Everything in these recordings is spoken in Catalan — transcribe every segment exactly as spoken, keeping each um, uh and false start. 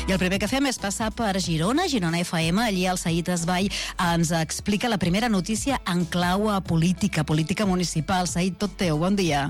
I el primer que fem és passar per Girona, Girona F M. Allí el Saïd Esbai ens explica la primera notícia en clau a política, política municipal. Saïd, tot teu, bon dia.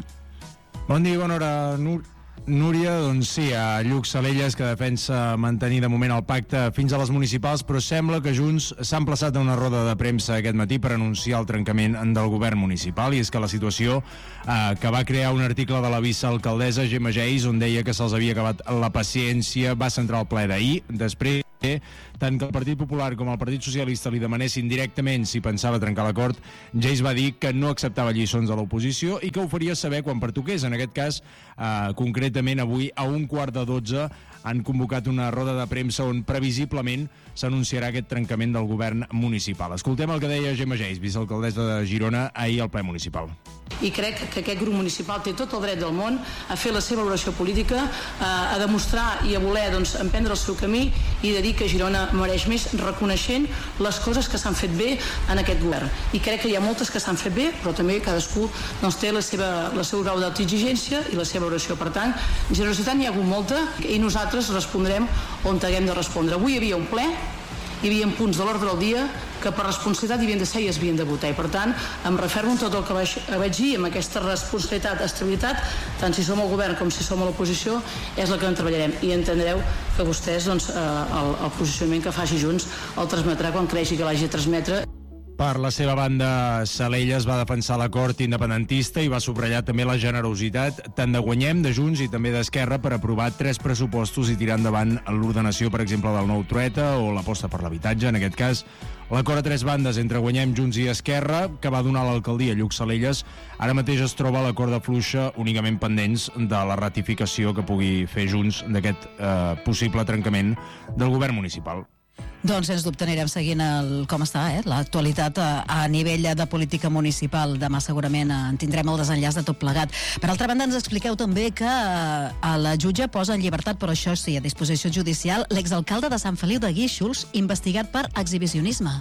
Bon dia, bona hora, Núria. Núria, doncs sí, a Lluc Salelles, que defensa mantenir de moment el pacte fins a les municipals, però sembla que Junts s'ha emplaçat a una roda de premsa aquest matí per anunciar el trencament del govern municipal, i és que la situació eh, que va crear un article de la vicealcaldessa Gemma Geis, on deia que se'ls havia acabat la paciència, va centrar el ple d'ahir. Després, tant que el Partit Popular com el Partit Socialista li demanessin directament si pensava trencar l'acord, Geis va dir que no acceptava lliçons de l'oposició i que ho faria saber quan pertoqués. En aquest cas, eh, concretament avui a un quart de dotze han convocat una roda de premsa on previsiblement s'anunciarà aquest trencament del govern municipal. Escoltem el que deia Gemma Geis, vicealcaldessa de Girona, ahir al ple municipal. I crec que aquest grup municipal té tot el dret del món a fer la seva valoració política, a demostrar i a voler doncs, emprendre el seu camí i de dir que Girona mereix més, reconeixent les coses que s'han fet bé en aquest govern. I crec que hi ha moltes que s'han fet bé, però també cadascú doncs, té la seva, la seu grau d'autoexigència i la seva valoració. Per tant, generositat n'hi ha hagut molta i nosaltres respondrem on haguem de respondre. Avui hi havia un ple, hi havia punts de l'ordre del dia que per responsabilitat hi havien de ser i es havien de votar, i per tant em refermo en tot el que vaig, vaig dir, amb aquesta responsabilitat, estabilitat, tant si som al govern com si som a l'oposició, és la que en treballarem, i entendreu que vostès doncs, eh, el, el posicionament que faci Junts el transmetrà quan creixi que l'hagi de transmetre. Per la seva banda, Salelles va defensar l'acord independentista i va subratllar també la generositat tant de Guanyem, de Junts i també d'Esquerra per aprovar tres pressupostos i tirar endavant l'ordenació, per exemple, del nou Trueta o l'aposta per l'habitatge. En aquest cas, l'acord a tres bandes entre Guanyem, Junts i Esquerra, que va donar l'alcaldia a Lluc Salelles, ara mateix es troba a l'acord de fluixa, únicament pendents de la ratificació que pugui fer Junts d'aquest eh, possible trencament del govern municipal. Doncs sens dubte anirem seguint el, com està eh, l'actualitat a, a nivell de política municipal. Demà segurament en tindrem el desenllaç de tot plegat. Per altra banda, ens expliqueu també que eh, la jutge posa en llibertat, però això sí, a disposició judicial, l'exalcalde de Sant Feliu de Guíxols, investigat per exhibicionisme.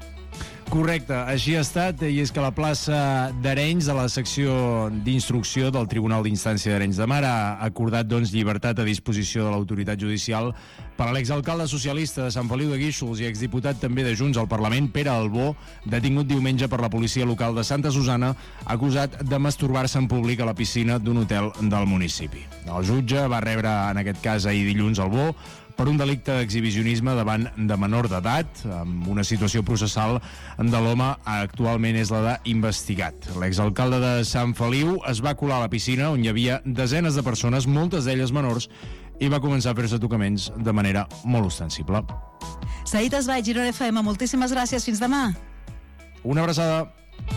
Correcte, així ha estat, i és que la plaça d'Arenys, de la secció d'instrucció del Tribunal d'Instància d'Arenys de Mar, ha acordat doncs, llibertat a disposició de l'autoritat judicial per a l'exalcalde socialista de Sant Feliu de Guíxols i exdiputat també de Junts al Parlament, Pere Albó, detingut diumenge per la policia local de Santa Susana, acusat de masturbar-se en públic a la piscina d'un hotel del municipi. El jutge va rebre, en aquest cas ahir dilluns, Albó per un delicte d'exhibicionisme davant de menor d'edat, amb una situació processal de l'home actualment és la d'investigat. L'exalcalde de Sant Feliu es va colar a la piscina on hi havia desenes de persones, moltes d'elles menors, i va començar a fer-se tocaments de manera molt ostensible. Saïd Esbai, Girona F M, moltíssimes gràcies. Fins demà. Una abraçada.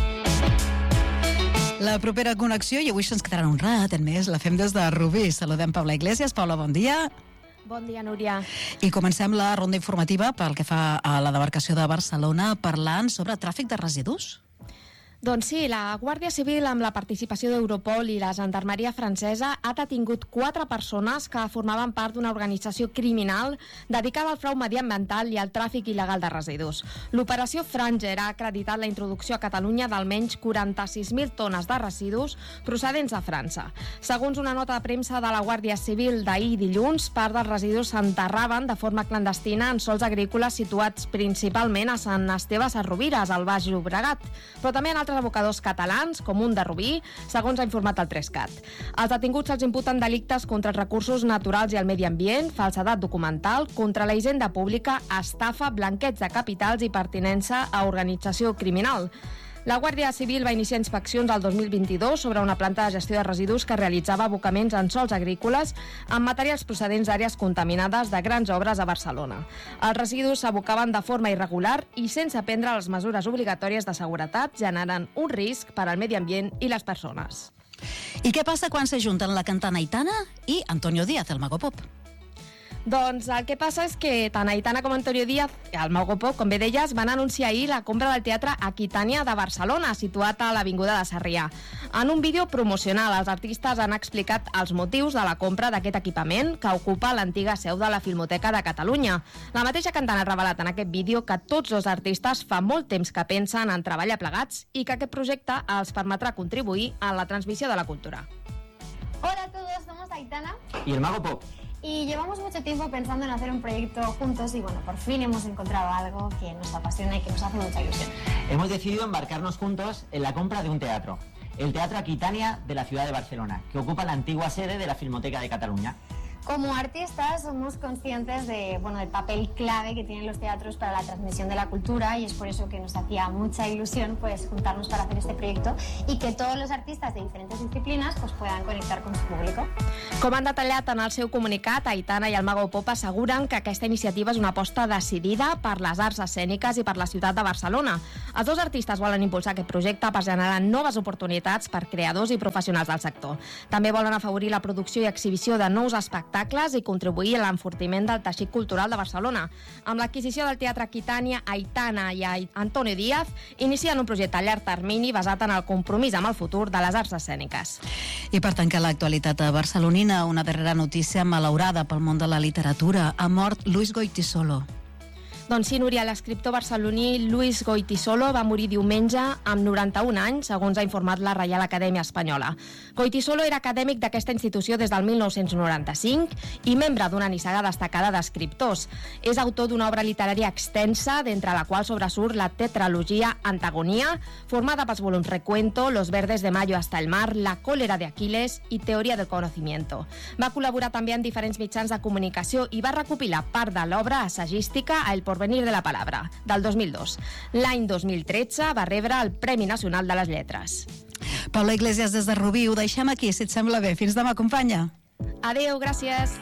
La propera connexió, i avui se'ns quedarà un ratet més, la fem des de Rubí. Saludem Paula Iglesias. Paula, bon dia. Bon dia, Núria. I comencem la ronda informativa pel que fa a la demarcació de Barcelona, parlant sobre tràfic de residus. Doncs sí, la Guàrdia Civil, amb la participació d'Europol i la Gendarmeria francesa, ha detingut quatre persones que formaven part d'una organització criminal dedicada al frau mediambiental i al tràfic il·legal de residus. L'operació Franger ha acreditat la introducció a Catalunya d'almenys quaranta-sis mil tones de residus procedents de França. Segons una nota de premsa de la Guàrdia Civil d'ahir dilluns, part dels residus s'enterraven de forma clandestina en sols agrícoles situats principalment a Sant Esteve Sesrovires, al Baix Llobregat, però també en altres abocadors catalans, com un de Rubí, segons ha informat el Trescat. Els detinguts se'ls imputen delictes contra els recursos naturals i el medi ambient, falsedat documental, contra la hisenda pública, estafa, blanqueig de capitals i pertinença a organització criminal. La Guàrdia Civil va iniciar inspeccions el dos mil vint-i-dos sobre una planta de gestió de residus que realitzava abocaments en sols agrícoles amb materials procedents d'àrees contaminades de grans obres a Barcelona. Els residus s'abocaven de forma irregular i sense prendre les mesures obligatòries de seguretat, generant un risc per al medi ambient i les persones. I què passa quan s'ajunten la cantant Aitana i Antonio Díaz, el Mago Pop? Doncs el que passa és que tant Aitana com Antonio Díaz, el Mago Pop, com bé deies, van anunciar ahir la compra del Teatre Aquitània de Barcelona, situat a l'Avinguda de Sarrià. En un vídeo promocional, els artistes han explicat els motius de la compra d'aquest equipament que ocupa l'antiga seu de la Filmoteca de Catalunya. La mateixa cantant ha revelat en aquest vídeo que tots els artistes fa molt temps que pensen en treballar plegats i que aquest projecte els permetrà contribuir a la transmissió de la cultura. Hola a todos, somos Aitana y el Mago Pop. Y llevamos mucho tiempo pensando en hacer un proyecto juntos y bueno, por fin hemos encontrado algo que nos apasiona y que nos hace mucha ilusión. Hemos decidido embarcarnos juntos en la compra de un teatro, el Teatro Aquitania de la ciudad de Barcelona, que ocupa la antigua sede de la Filmoteca de Cataluña. Como artistas somos conscientes de, bueno, del papel clave que tienen los teatros para la transmisión de la cultura y es por eso que nos hacía mucha ilusión pues, juntarnos para hacer este proyecto y que todos los artistes de diferentes disciplinas pues, puedan conectar con su público. Com han detallat en el seu comunicat, Aitana i el Mago Pop asseguren que aquesta iniciativa és una aposta decidida per les arts escèniques i per la ciutat de Barcelona. Els dos artistes volen impulsar aquest projecte per generar noves oportunitats per creadors i professionals del sector. També volen afavorir la producció i exhibició de nous espectacles i contribuir a l'enfortiment del teixit cultural de Barcelona. Amb l'adquisició del Teatre Aquitania, Aitana i Antonio Díaz inicien un projecte a llarg termini basat en el compromís amb el futur de les arts escèniques. I per tancar l'actualitat barcelonina, una darrera notícia malaurada pel món de la literatura. Ha mort Luis Goytisolo. Doncs sí, Núria, l'escriptor barceloní Luis Goytisolo va morir diumenge amb noranta-un anys, segons ha informat la Reial Acadèmia Espanyola. Goytisolo era acadèmic d'aquesta institució des del mil nou-cents noranta-cinc i membre d'una nissaga destacada d'escriptors. És autor d'una obra literària extensa, d'entre la qual sobresurt la tetralogia Antagonia, formada pels volums Recuento, Los verdes de mayo hasta el mar, La cólera de Aquiles i Teoria del conocimiento. Va col·laborar també en diferents mitjans de comunicació i va recopilar part de l'obra assagística a El porvenir de la palabra, del dos mil dos. L'any dos mil tretze va rebre el Premi Nacional de les Lletres. Paula Iglesias des de Rubí, ho deixem aquí, si et sembla bé. Fins demà, companya. Adéu, gràcies.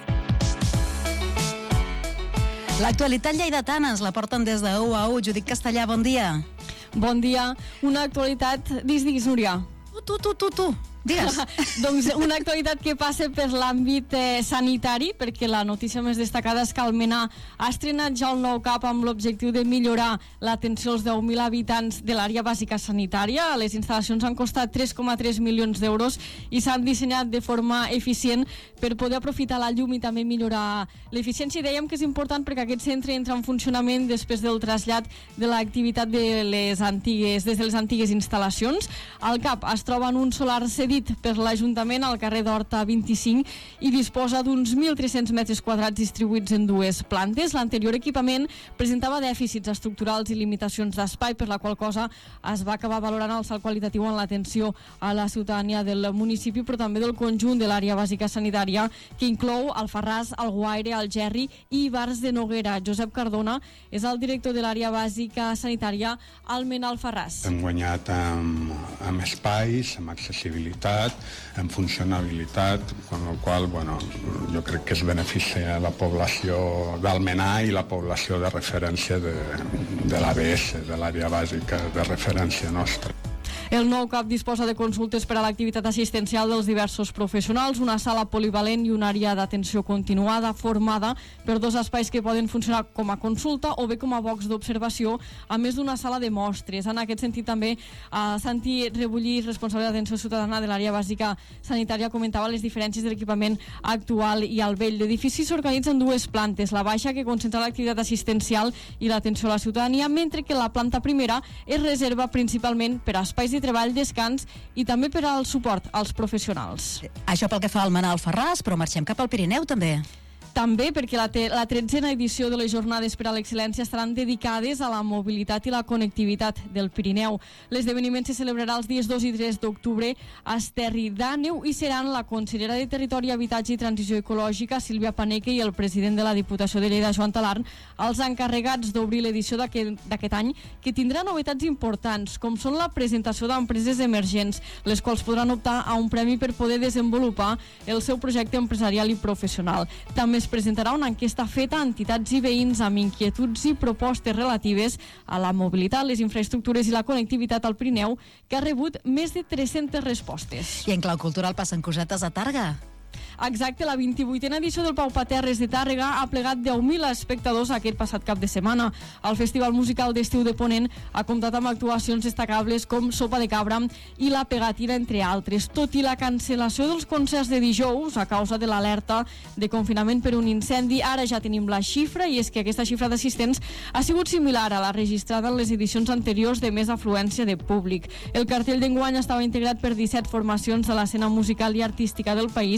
L'actualitat lleidatana ens la porten des de U a U. Judit Castellà, bon dia. Bon dia. Una actualitat... Digues, digues, Núria. Tu, tu, tu, tu, tu. Digues. Doncs una actualitat que passa per l'àmbit eh, sanitari, perquè la notícia més destacada és que Almenar ha estrenat ja el nou CAP amb l'objectiu de millorar l'atenció als deu mil habitants de l'àrea bàsica sanitària. Les instal·lacions han costat tres coma tres milions d'euros i s'han dissenyat de forma eficient per poder aprofitar la llum i també millorar l'eficiència. I dèiem que és important perquè aquest centre entra en funcionament després del trasllat de l'activitat de les antigues, des de les antigues instal·lacions. El CAP es troba en un solar cedit per l'Ajuntament al carrer d'Horta vint-i-cinc i disposa d'uns mil tres-cents metres quadrats distribuïts en dues plantes. L'anterior equipament presentava dèficits estructurals i limitacions d'espai, per la qual cosa es va acabar valorant el salt qualitatiu en l'atenció a la ciutadania del municipi, però també del conjunt de l'àrea bàsica sanitària, que inclou Alfarràs, Alguaire, Algerri i Ivars de Noguera. Josep Cardona és el director de l'àrea bàsica sanitària Almenar Alfarràs. Hem guanyat amb, amb espais, amb accessibilitat, en funcionabilitat, amb la qual bueno, jo crec que es beneficia la població d'Almenar i la població de referència de, de l'A B S, de l'àrea bàsica de referència nostra. El nou CAP disposa de consultes per a l'activitat assistencial dels diversos professionals, una sala polivalent i una àrea d'atenció continuada formada per dos espais que poden funcionar com a consulta o bé com a box d'observació, a més d'una sala de mostres. En aquest sentit també eh, Santi Rebullí, responsable d'atenció ciutadana de l'àrea bàsica sanitària, comentava les diferències de l'equipament actual i al vell. L'edifici s'organitza en dues plantes, la baixa que concentra l'activitat assistencial i l'atenció a la ciutadania, mentre que la planta primera es reserva principalment per a espais de treball, descans i també per al suport als professionals. Això pel que fa al Almenar Alfarràs, però marxem cap al Pirineu també. També perquè la, te- la tretzena edició de les Jornades per a l'Excel·lència estaran dedicades a la mobilitat i la connectivitat del Pirineu. L'esdeveniment se celebrarà els dies dos i tres d'octubre a Esterri d'Àneu i seran la consellera de Territori, Habitatge i Transició Ecològica, Sílvia Paneque, i el president de la Diputació de Lleida, Joan Talarn, els encarregats d'obrir l'edició d'aquest, d'aquest any, que tindrà novetats importants, com són la presentació d'empreses emergents, les quals podran optar a un premi per poder desenvolupar el seu projecte empresarial i professional. També es presentarà una enquesta feta a entitats i veïns amb inquietuds i propostes relatives a la mobilitat, les infraestructures i la connectivitat al Pirineu, que ha rebut més de tres-centes respostes. I en clau cultural passen cosetes a Tàrrega. Exacte, la vint-i-vuitena edició del Pau Paterres de Tàrrega ha plegat deu mil espectadors aquest passat cap de setmana. El Festival Musical d'Estiu de Ponent ha comptat amb actuacions destacables com Sopa de Cabra i La Pegatina, entre altres. Tot i la cancel·lació dels concerts de dijous a causa de l'alerta de confinament per un incendi, ara ja tenim la xifra, i és que aquesta xifra d'assistents ha sigut similar a la registrada en les edicions anteriors de més afluència de públic. El cartell d'enguany estava integrat per disset formacions de l'escena musical i artística del país i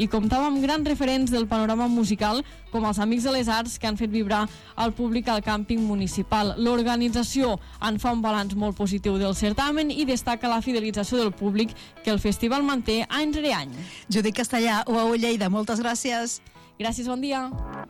i comptava amb grans referents del panorama musical, com els Amics de les Arts, que han fet vibrar el públic al càmping municipal. L'organització en fa un balanç molt positiu del certamen i destaca la fidelització del públic que el festival manté any rere any. Judit Castellà, U A U Lleida, moltes gràcies. Gràcies, bon dia.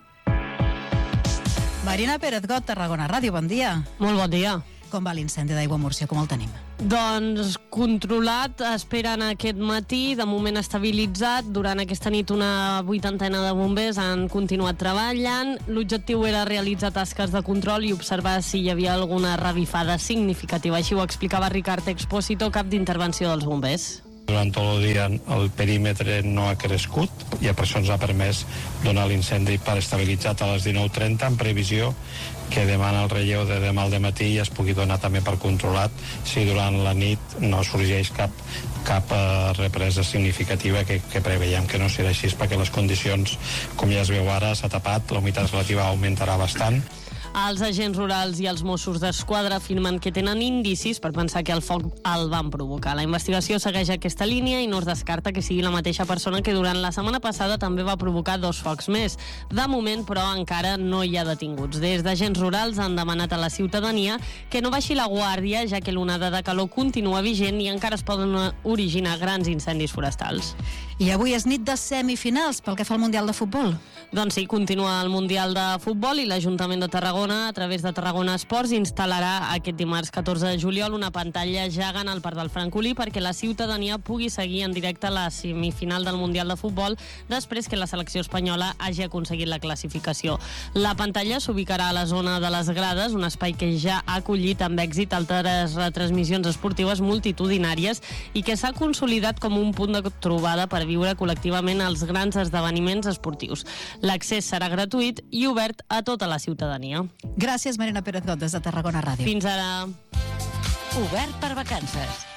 Marina Pérez-Got, Tarragona Ràdio, bon dia. Molt bon dia. Com va l'incendi d'Aigua Múrcia? Com el tenim? Doncs controlat, esperen aquest matí, de moment estabilitzat. Durant aquesta nit una vuitantena de bombers han continuat treballant. L'objectiu era realitzar tasques de control i observar si hi havia alguna revifada significativa. Així ho explicava Ricard Expósito, cap d'intervenció dels bombers. Durant tot el dia el perímetre no ha crescut i per això ens ha permès donar l'incendi per estabilitzat a les dinou trenta en previsió que demà el relleu de demà al dematí es pugui donar també per controlat si durant la nit no sorgeix cap, cap uh, represa significativa que, que preveiem que no serà així perquè les condicions, com ja es veu ara, s'ha tapat, la humitat relativa augmentarà bastant. Els agents rurals i els Mossos d'Esquadra afirmen que tenen indicis per pensar que el foc el van provocar. La investigació segueix aquesta línia i no es descarta que sigui la mateixa persona que durant la setmana passada també va provocar dos focs més. De moment, però, encara no hi ha detinguts. Des d'agents rurals han demanat a la ciutadania que no baixi la guàrdia, ja que l'onada de calor continua vigent i encara es poden originar grans incendis forestals. I avui és nit de semifinals pel que fa al Mundial de Futbol. Doncs sí, continua el Mundial de Futbol i l'Ajuntament de Tarragona, a través de Tarragona Esports, instal·larà aquest dimarts catorze de juliol una pantalla gegant al Parc del Francolí perquè la ciutadania pugui seguir en directe la semifinal del Mundial de Futbol després que la selecció espanyola hagi aconseguit la classificació. La pantalla s'ubicarà a la zona de les grades, un espai que ja ha acollit amb èxit altres retransmissions esportives multitudinàries i que s'ha consolidat com un punt de trobada per viure col·lectivament els grans esdeveniments esportius. L'accés serà gratuït i obert a tota la ciutadania. Gràcies, Marina Pérez-Got, des de Tarragona Ràdio. Fins ara. Obert per vacances.